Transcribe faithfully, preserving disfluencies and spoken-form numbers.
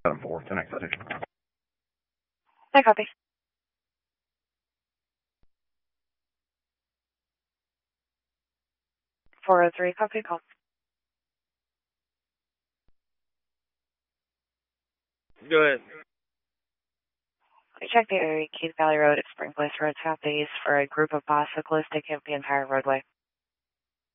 seven four, ten X station. I copy. four oh three, copy call. Go ahead. We checked the area, Keith Valley Road at Spring Place Road Southeast for a group of bicyclists to camp the entire roadway.